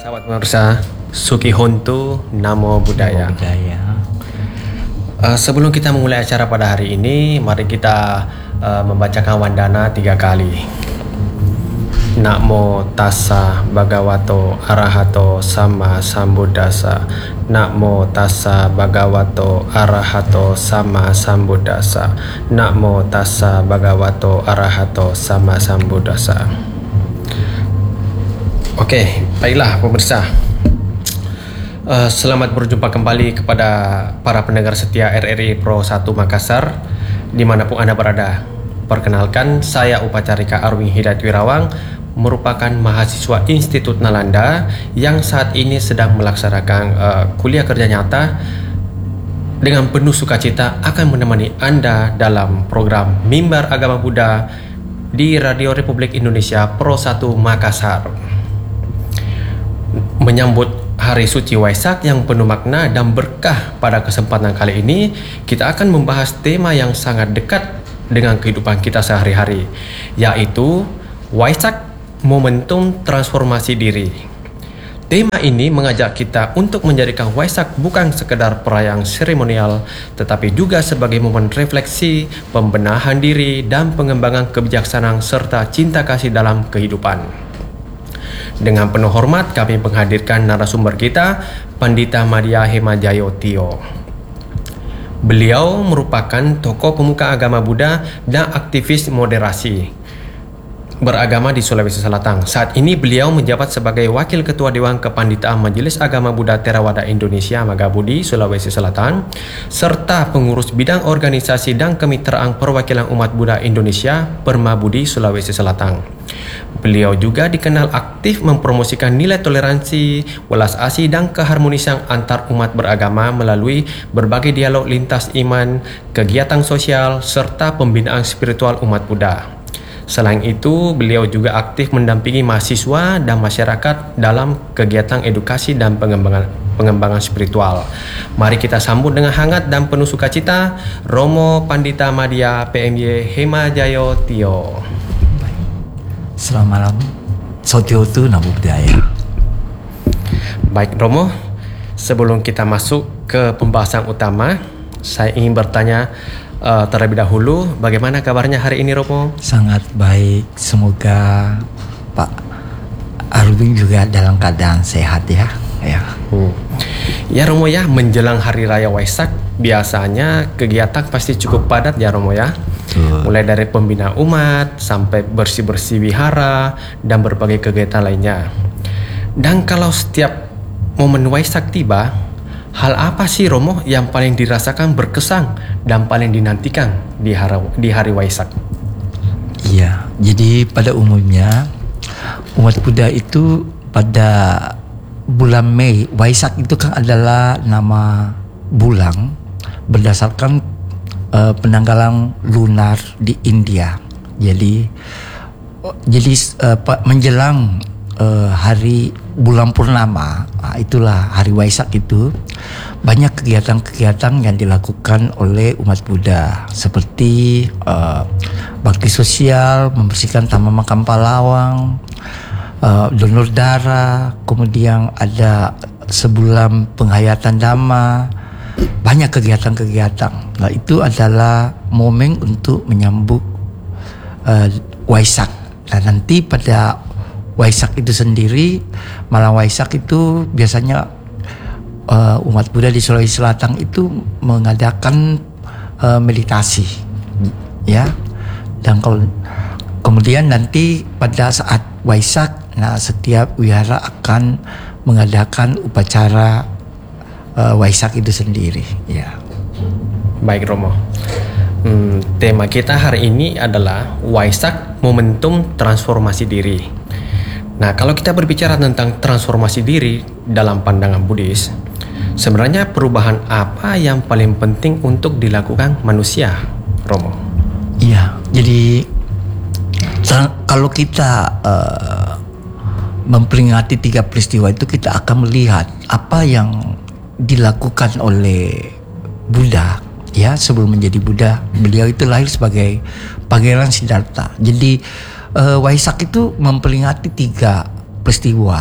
Sahabat pemirsa, Sukihontu Namo Buddhaya. Sebelum kita memulai acara pada hari ini, mari kita membacakan wandana 3 kali. Namo tassa bhagavato arahato sama sambuddhassa. Namo tassa bhagavato arahato sama sambuddhassa. Namo tassa bhagavato arahato sama sambuddhassa. Oke, baiklah pemirsa. Selamat berjumpa kembali kepada para pendengar setia RRI Pro 1 Makassar dimanapun Anda berada. Perkenalkan, saya Upacarika Arwing Hidayat Wirawang, merupakan mahasiswa Institut Nalanda yang saat ini sedang melaksanakan kuliah kerja nyata. Dengan penuh sukacita akan menemani Anda dalam program Mimbar Agama Buddha di Radio Republik Indonesia Pro 1 Makassar. Menyambut Hari Suci Waisak yang penuh makna dan berkah, pada kesempatan kali ini kita akan membahas tema yang sangat dekat dengan kehidupan kita sehari-hari, yaitu Waisak, momentum transformasi diri. Tema ini mengajak kita untuk menjadikan Waisak bukan sekedar perayaan seremonial, tetapi juga sebagai momen refleksi, pembenahan diri, dan pengembangan kebijaksanaan serta cinta kasih dalam kehidupan. Dengan penuh hormat kami menghadirkan narasumber kita, Pandita Madya Hemajayo Tio. Beliau merupakan tokoh pemuka agama Buddha dan aktivis moderasi beragama di Sulawesi Selatan. Saat ini beliau menjabat sebagai Wakil Ketua Dewan Kepanditaan Majelis Agama Buddha Theravada Indonesia Magabudi, Sulawesi Selatan, serta pengurus bidang organisasi dan kemitraan perwakilan umat Buddha Indonesia Permabudi, Sulawesi Selatan. Beliau juga dikenal aktif mempromosikan nilai toleransi, welas asih, dan keharmonisan antar umat beragama melalui berbagai dialog lintas iman, kegiatan sosial, serta pembinaan spiritual umat Buddha. Selain itu, beliau juga aktif mendampingi mahasiswa dan masyarakat dalam kegiatan edukasi dan pengembangan spiritual. Mari kita sambut dengan hangat dan penuh sukacita Romo Pandita Madya PMY Hemajayo Tio. Selamat malam, Sukihontu Namo Buddhaya. Baik Romo, sebelum kita masuk ke pembahasan utama, saya ingin bertanya terlebih dahulu, bagaimana kabarnya hari ini Romo? Sangat baik, semoga Pak Arwing juga dalam keadaan sehat ya. Ya Romo ya, menjelang Hari Raya Waisak biasanya kegiatan pasti cukup padat ya Romo ya. Mulai dari pembina umat sampai bersih-bersih wihara dan berbagai kegiatan lainnya. Dan kalau setiap momen Waisak tiba, hal apa sih Romo yang paling dirasakan berkesan dan paling dinantikan di hari Waisak? Iya, jadi pada umumnya umat Buddha itu pada bulan Mei, Waisak itu kan adalah nama bulan berdasarkan penanggalan lunar di India. Jadi menjelang hari bulan purnama, itulah hari Waisak itu, banyak kegiatan-kegiatan yang dilakukan oleh umat Buddha seperti bakti sosial, membersihkan taman makam pahlawan, donor darah, kemudian ada sebulan penghayatan dhamma, banyak kegiatan-kegiatan. Nah, itu adalah momen untuk menyambut Waisak. Nah, nanti pada Waisak itu sendiri, malam Waisak itu biasanya umat Buddha di Sulawesi Selatan itu mengadakan meditasi, ya. Dan kemudian nanti pada saat Waisak, nah setiap wihara akan mengadakan upacara Waisak itu sendiri, ya. Baik Romo. Tema kita hari ini adalah Waisak, momentum transformasi diri. Nah, kalau kita berbicara tentang transformasi diri dalam pandangan Buddhis, sebenarnya perubahan apa yang paling penting untuk dilakukan manusia, Romo? Iya, jadi kalau kita memperingati 3 peristiwa itu, kita akan melihat apa yang dilakukan oleh Buddha, ya. Sebelum menjadi Buddha, beliau itu lahir sebagai Pangeran Siddhartha. Jadi Waisak itu memperingati 3 peristiwa.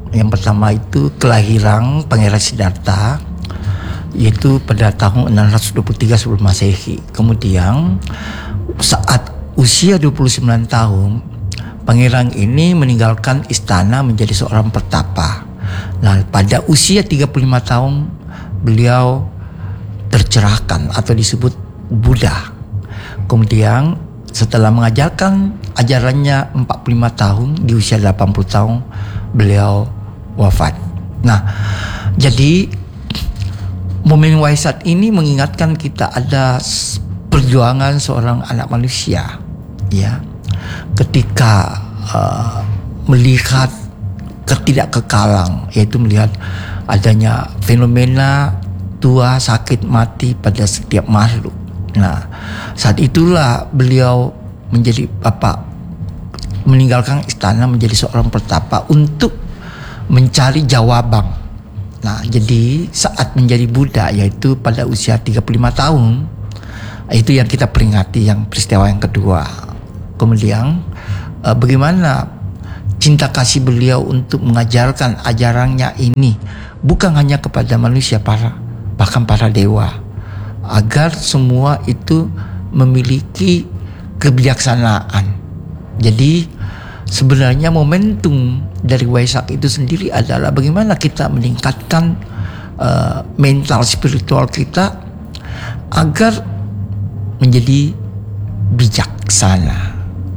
Yang pertama itu kelahiran Pangeran Siddhartha, yaitu pada tahun 623 sebelum Masehi. Kemudian saat usia 29 tahun, pangeran ini meninggalkan istana menjadi seorang pertapa. Nah, pada usia 35 tahun beliau tercerahkan atau disebut Buddha. Kemudian setelah mengajarkan ajarannya 45 tahun, di usia 80 tahun beliau wafat. Nah, jadi momen Waisak ini mengingatkan kita ada perjuangan seorang anak manusia, ya, ketika melihat ketidakkekalan, yaitu melihat adanya fenomena tua, sakit, mati pada setiap makhluk. Nah, saat itulah beliau meninggalkan istana menjadi seorang pertapa untuk mencari jawaban. Nah, jadi saat menjadi Buddha, yaitu pada usia 35 tahun, itu yang kita peringati, yang peristiwa yang kedua. Kemudian bagaimana cinta kasih beliau untuk mengajarkan ajarannya ini bukan hanya kepada manusia, bahkan para dewa, agar semua itu memiliki kebijaksanaan. Jadi sebenarnya momentum dari Waisak itu sendiri adalah bagaimana kita meningkatkan mental spiritual kita agar menjadi bijaksana.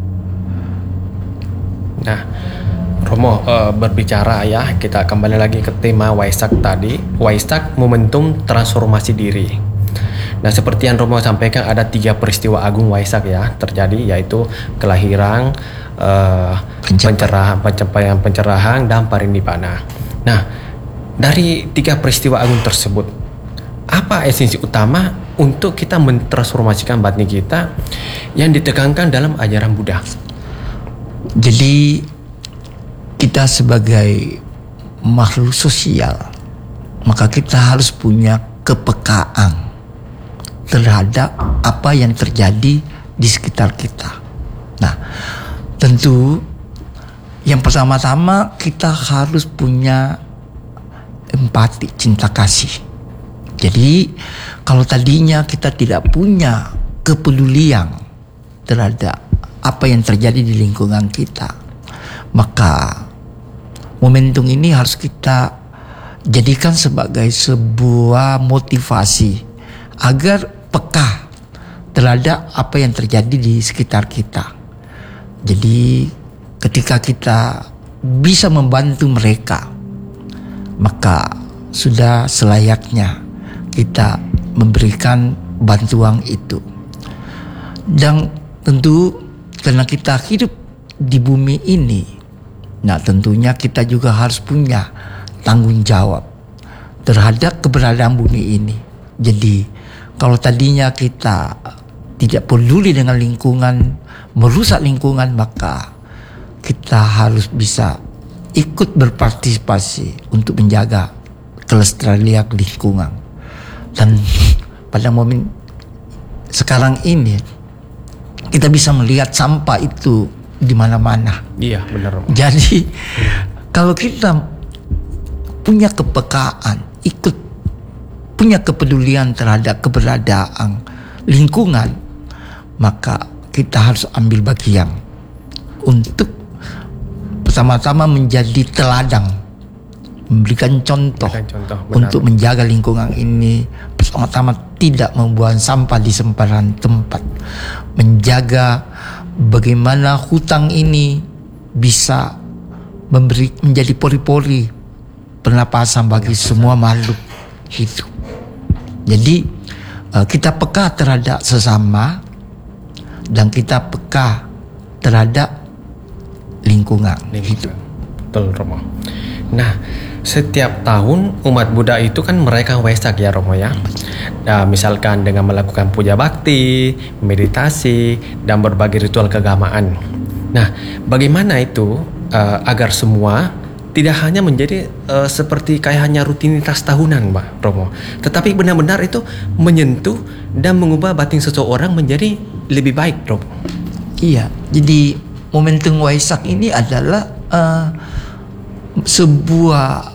Nah, Romo, berbicara ya, kita kembali lagi ke tema Waisak tadi. Waisak momentum transformasi diri. Nah, seperti yang Romo sampaikan, ada 3 peristiwa agung Waisak ya terjadi, yaitu kelahiran, pencerahan dan parinibbana. Nah, dari 3 peristiwa agung tersebut, apa esensi utama untuk kita mentransformasikan batin kita yang ditekankan dalam ajaran Buddha? Jadi kita sebagai makhluk sosial, maka kita harus punya kepekaan terhadap apa yang terjadi di sekitar kita. Nah, tentu yang pertama-tama kita harus punya empati, cinta kasih. Jadi kalau tadinya kita tidak punya kepedulian terhadap apa yang terjadi di lingkungan kita, maka momentum ini harus kita jadikan sebagai sebuah motivasi agar peka terhadap apa yang terjadi di sekitar kita. Jadi ketika kita bisa membantu mereka, maka sudah selayaknya kita memberikan bantuan itu. Dan tentu karena kita hidup di bumi ini, nah tentunya kita juga harus punya tanggung jawab terhadap keberadaan bumi ini. Jadi kalau tadinya kita tidak peduli dengan lingkungan, merusak lingkungan, maka kita harus bisa ikut berpartisipasi untuk menjaga kelestarian lingkungan. Dan pada momen sekarang ini kita bisa melihat sampah itu di mana-mana. Iya, benar. Jadi kalau kita punya kepekaan, ikut punya kepedulian terhadap keberadaan lingkungan, maka kita harus ambil bagian untuk pertama-tama menjadi teladan, memberikan contoh untuk menjaga lingkungan ini. Pertama-tama tidak membuang sampah di sembarang tempat, menjaga bagaimana hutan ini bisa menjadi pori-pori pernapasan bagi semua makhluk hidup. Jadi kita peka terhadap sesama dan kita peka terhadap lingkungan. Hidup. Betul, Romo. Nah, setiap tahun umat Buddha itu kan merayakan Waisak ya, Romo ya. Nah, misalkan dengan melakukan puja bakti, meditasi, dan berbagai ritual keagamaan. Nah, bagaimana itu agar semua tidak hanya menjadi seperti kayak hanya rutinitas tahunan, Mbak Romo, tetapi benar-benar itu menyentuh dan mengubah batin seseorang menjadi lebih baik, Romo. Iya, jadi momentum Waisak ini adalah sebuah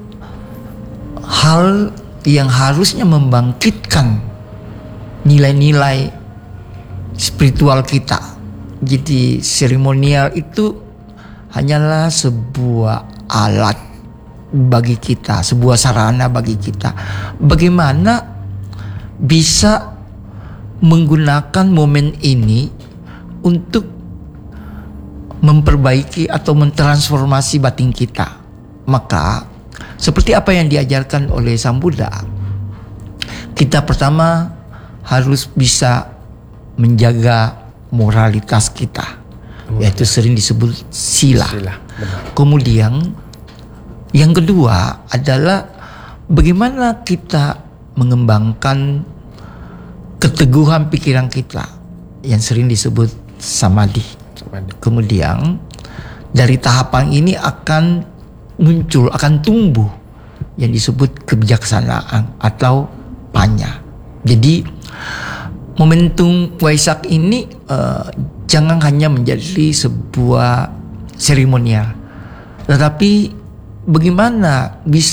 hal yang harusnya membangkitkan nilai-nilai spiritual kita. Jadi seremonial itu hanyalah sebuah alat bagi kita, sebuah sarana bagi kita. Bagaimana bisa menggunakan momen ini untuk memperbaiki atau mentransformasi batin kita. Maka seperti apa yang diajarkan oleh Sang Buddha, kita pertama harus bisa menjaga moralitas kita, yaitu sering disebut sila. Kemudian yang kedua adalah bagaimana kita mengembangkan keteguhan pikiran kita yang sering disebut samadhi. Kemudian dari tahapan ini akan muncul, akan tumbuh yang disebut kebijaksanaan atau panya. Jadi momentum Waisak ini jangan hanya menjadi sebuah seremonial, tetapi bagaimana bisa